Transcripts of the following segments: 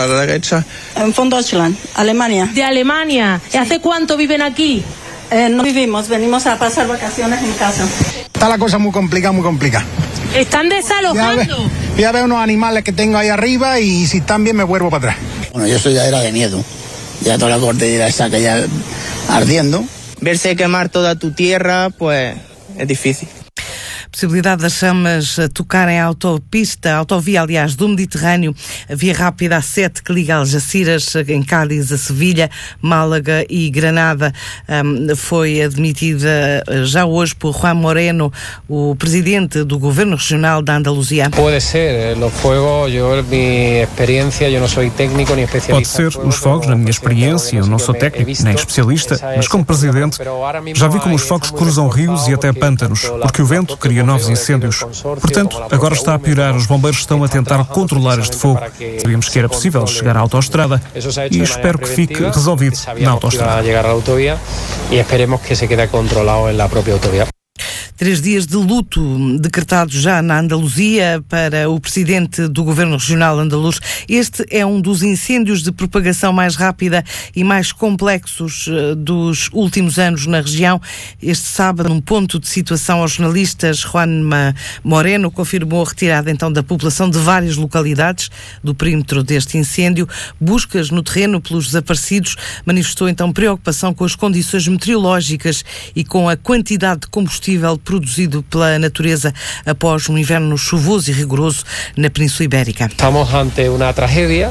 Von Deutschland, Alemania. ¿De Alemania? Sí. ¿Hace cuánto viven aquí? No vivimos, venimos a pasar vacaciones en casa. Está la cosa muy complicada, muy complicada. ¿Están desalojando? Voy a ver unos animales que tengo ahí arriba y si están bien me vuelvo para atrás. Bueno, yo eso ya era de miedo. Ya toda la cordillera está que ya ardiendo. Verse quemar toda tu tierra, pues es difícil. Possibilidade das chamas tocarem a autovia, aliás, do Mediterrâneo, a via rápida A7 que liga Algeciras, em Cádiz, a Sevilha, Málaga e Granada, foi admitida já hoje por Juan Moreno, o presidente do Governo Regional da Andaluzia. Pode ser, los fuegos, minha experiência, eu não sou técnico nem especialista. Pode ser os fogos, na minha experiência, eu não sou técnico nem especialista, mas como presidente já vi como os fogos cruzam rios e até pântanos, porque o vento cria novos incêndios. Portanto, agora está a piorar. Os bombeiros estão a tentar controlar este fogo. Sabíamos que era possível chegar à autoestrada e espero que fique resolvido na autoestrada. E esperemos que se quede controlado na própria autovia. 3 dias de luto decretados já na Andaluzia para o presidente do Governo Regional andaluz. Este é um dos incêndios de propagação mais rápida e mais complexos dos últimos anos na região. Este sábado, num ponto de situação aos jornalistas, Juan Moreno confirmou a retirada então da população de várias localidades do perímetro deste incêndio. Buscas no terreno pelos desaparecidos. Manifestou então preocupação com as condições meteorológicas e com a quantidade de combustível produzido pela natureza após um inverno chuvoso e rigoroso na Península Ibérica. Estamos ante uma tragédia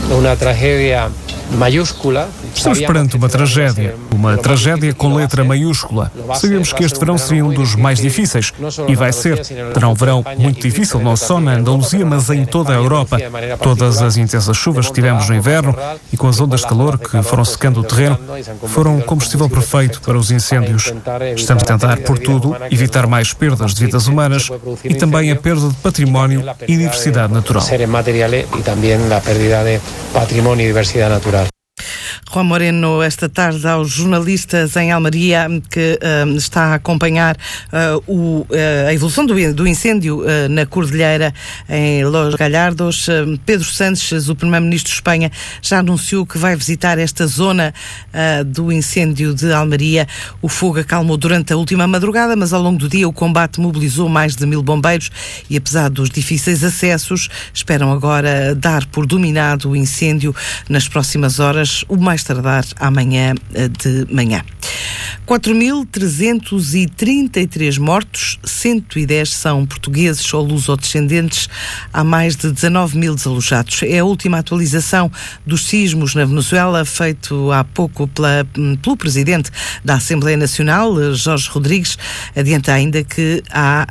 maiúscula. Estamos perante uma tragédia com letra maiúscula. Sabemos que este verão seria um dos mais difíceis e vai ser. Terá um verão muito difícil, não só na Andaluzia, mas em toda a Europa. Todas as intensas chuvas que tivemos no inverno e com as ondas de calor que foram secando o terreno foram um combustível perfeito para os incêndios. Estamos a tentar, por tudo, evitar mais perdas de vidas humanas e também a perda de património e diversidade natural. E também a perda de património e diversidade natural. Juan Moreno, esta tarde, aos jornalistas em Almeria, que está a acompanhar a evolução do incêndio na Cordilheira, em Los Gallardos. Pedro Sánchez, o primeiro-ministro de Espanha, já anunciou que vai visitar esta zona do incêndio de Almeria. O fogo acalmou durante a última madrugada, mas ao longo do dia o combate mobilizou mais de 1000 bombeiros e, apesar dos difíceis acessos, esperam agora dar por dominado o incêndio nas próximas horas, o mais tardar amanhã de manhã. 4.333 mortos, 110 são portugueses ou lusodescendentes, há mais de 19.000 desalojados. É a última atualização dos sismos na Venezuela, feito há pouco pelo presidente da Assembleia Nacional, Jorge Rodrigues. Adianta ainda que há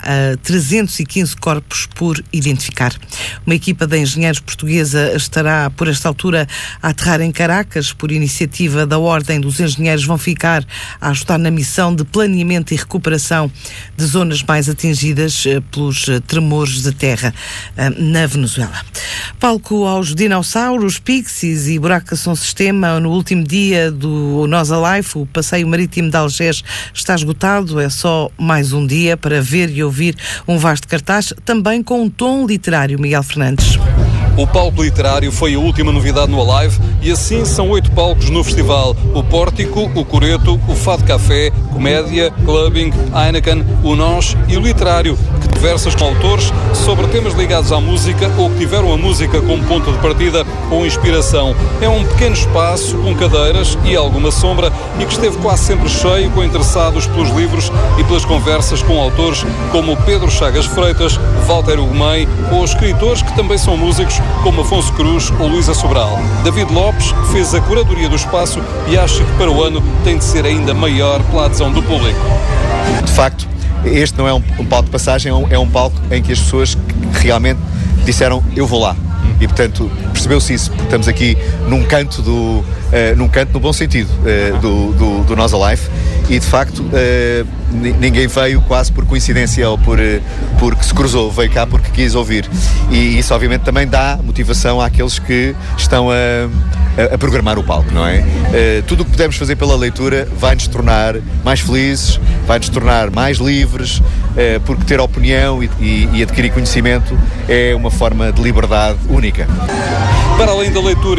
315 corpos por identificar. Uma equipa de engenheiros portuguesa estará, por esta altura, a aterrar em Caracas. Por iniciativa da Ordem dos Engenheiros, vão ficar a ajudar na missão de planeamento e recuperação de zonas mais atingidas pelos tremores de terra na Venezuela. Palco aos dinossauros, Pixies e Buraco Som Sistema. No último dia do Nós Alive, o passeio marítimo de Algés está esgotado. É só mais um dia para ver e ouvir um vasto cartaz, também com um tom literário. Miguel Fernandes. O palco literário foi a última novidade no Alive e assim são 8 palcos no festival. O Pórtico, o Coreto, o Fado Café, Comédia, Clubbing, Heineken, o Nós e o Literário, que conversas com autores sobre temas ligados à música ou que tiveram a música como ponto de partida ou inspiração. É um pequeno espaço com cadeiras e alguma sombra e que esteve quase sempre cheio com interessados pelos livros e pelas conversas com autores como Pedro Chagas Freitas, Walter Ugumem ou escritores que também são músicos como Afonso Cruz ou Luísa Sobral. David Lopes fez a curadoria do espaço e acha que para o ano tem de ser ainda maior pela adesão do público. De facto, este não é um palco de passagem, é um palco em que as pessoas realmente disseram eu vou lá. E, portanto, percebeu-se isso, porque estamos aqui num canto no bom sentido, do Nós Alive, e de facto ninguém veio quase por coincidência ou porque se cruzou, veio cá porque quis ouvir. E isso obviamente também dá motivação àqueles que estão a programar o palco, não é? Tudo o que pudermos fazer pela leitura vai-nos tornar mais felizes, vai-nos tornar mais livres, porque ter opinião e adquirir conhecimento é uma forma de liberdade única. Para além da leitura